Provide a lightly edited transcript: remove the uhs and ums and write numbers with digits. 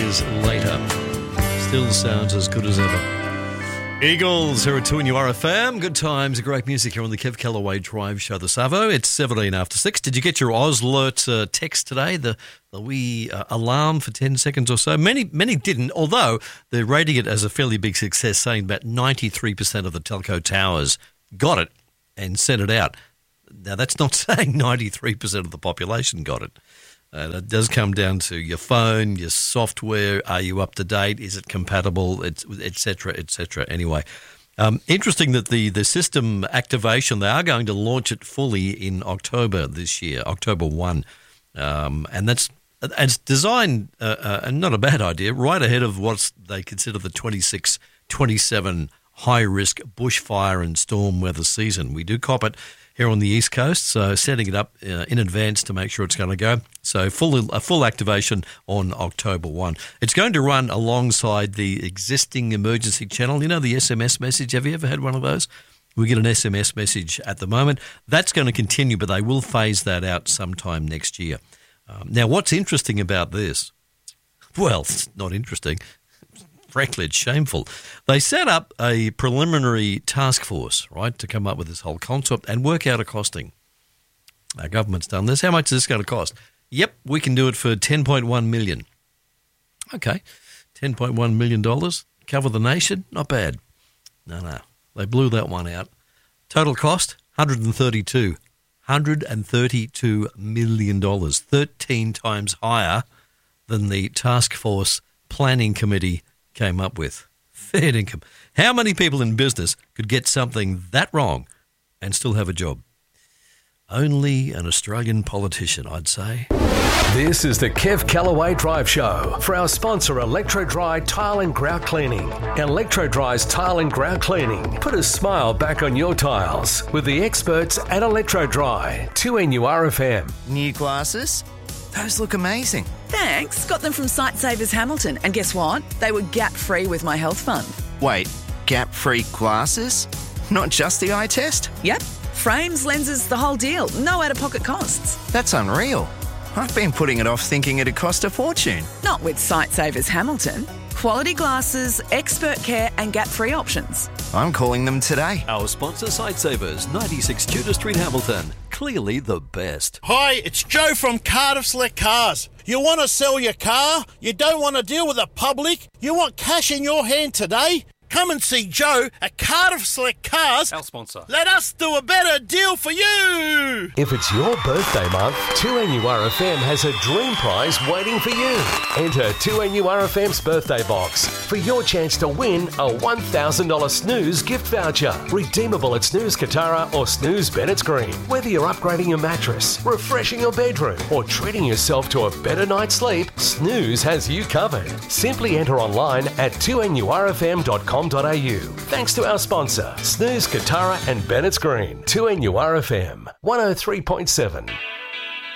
years later, still sounds as good as ever. Eagles here at 2NURFM. Good times, great music here on the Kev Callaway Drive Show, the Savo. It's 17 after 6. Did you get your Auslert text today? The wee alarm for 10 seconds or so? Many didn't, although they're rating it as a fairly big success, saying about 93% of the telco towers got it and sent it out. Now, that's not saying 93% of the population got it. That does come down to your phone, your software. Are you up to date? Is it compatible? Et cetera, et cetera. Anyway, interesting that the system activation, they are going to launch it fully in October this year, October 1. And it's designed, and not a bad idea, right ahead of what they consider the 26-27 high-risk bushfire and storm weather season. We do cop it here on the East Coast, so setting it up in advance to make sure it's going to go. So a full activation on October 1. It's going to run alongside the existing emergency channel. You know, the SMS message. Have you ever had one of those? We get an SMS message at the moment. That's going to continue, but they will phase that out sometime next year. Now, what's interesting about this? Well, it's not interesting. Frankly, it's shameful. They set up a preliminary task force, right, to come up with this whole concept and work out a costing. Our government's done this. How much is this going to cost? Yep, we can do it for $10.1 million. Okay, $10.1 million, cover the nation? Not bad. No, they blew that one out. Total cost, $132 million, 13 times higher than the task force planning committee came up with. Fair income. How many people in business could get something that wrong and still have a job? Only an Australian politician, I'd say. This is the Kev Callaway Drive Show for our sponsor, Electro-Dry Tile and Grout Cleaning. Electro-Dry's Tile and Grout Cleaning. Put a smile back on your tiles with the experts at Electro-Dry. 2NURFM. New glasses? Those look amazing. Thanks. Got them from Sightsavers Hamilton. And guess what? They were gap-free with my health fund. Wait, gap-free glasses? Not just the eye test? Yep. Frames, lenses, the whole deal. No out-of-pocket costs. That's unreal. I've been putting it off thinking it'd cost a fortune. Not with Sightsavers Hamilton. Quality glasses, expert care and gap-free options. I'm calling them today. Our sponsor, Sightsavers, 96 Tudor Street, Hamilton. Clearly the best. Hi, it's Joe from Cardiff Select Cars. You want to sell your car? You don't want to deal with the public? You want cash in your hand today? Come and see Joe at Cardiff Select Cars. Our sponsor. Let us do a better deal for you. If it's your birthday month, 2NURFM has a dream prize waiting for you. Enter 2NURFM's birthday box for your chance to win a $1,000 Snooze gift voucher. Redeemable at Snooze Katara or Snooze Bennett's Green. Whether you're upgrading your mattress, refreshing your bedroom, or treating yourself to a better night's sleep, Snooze has you covered. Simply enter online at 2NURFM.com. Thanks to our sponsor, Snooze, Katara and Bennett's Green. 2NURFM 103.7.